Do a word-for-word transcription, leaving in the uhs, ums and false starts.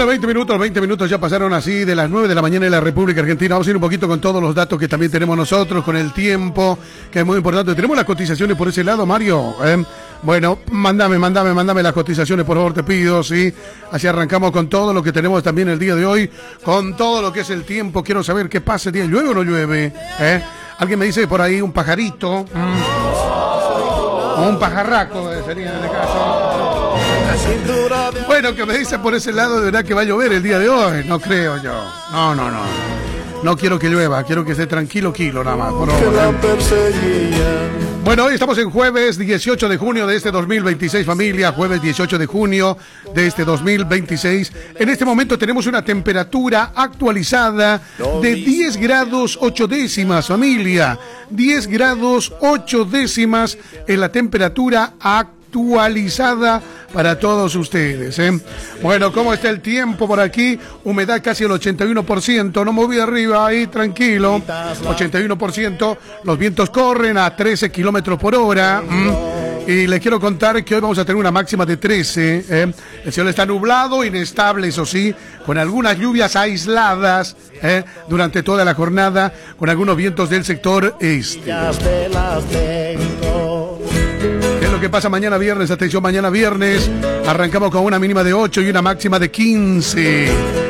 Bueno, veinte minutos, veinte minutos ya pasaron así de las nueve de la mañana en la República Argentina. Vamos a ir un poquito con todos los datos que también tenemos nosotros, con el tiempo, que es muy importante. Tenemos las cotizaciones por ese lado, Mario. ¿Eh? Bueno, mándame, mándame, mándame las cotizaciones, por favor, te pido, ¿sí? Así arrancamos con todo lo que tenemos también el día de hoy, con todo lo que es el tiempo. Quiero saber qué pasa el día. ¿Llueve o no llueve? ¿Eh? Alguien me dice por ahí un pajarito. Mm. O un pajarraco, sería en el caso. Bueno, que me dice por ese lado, de verdad que va a llover el día de hoy. No creo yo. No, no, no. No quiero que llueva, quiero que esté tranquilo, kilo, nada más. Por favor. Bueno, hoy estamos en jueves dieciocho de junio de este dos mil veintiséis, familia. Jueves dieciocho de junio de este dos mil veintiséis. En este momento tenemos una temperatura actualizada de diez grados ocho décimas, familia. diez grados ocho décimas en la temperatura actualizada. actualizada para todos ustedes, ¿eh? Bueno, ¿cómo está el tiempo por aquí? Humedad casi el ochenta y uno por ciento, no moví arriba, ahí tranquilo, ochenta y uno por ciento, los vientos corren a trece kilómetros por hora, ¿m? Y les quiero contar que hoy vamos a tener una máxima de trece, ¿eh? El cielo está nublado, inestable, eso sí, con algunas lluvias aisladas, ¿eh? Durante toda la jornada, con algunos vientos del sector este. ¿Qué pasa mañana viernes? Atención, mañana viernes arrancamos con una mínima de ocho y una máxima de quince.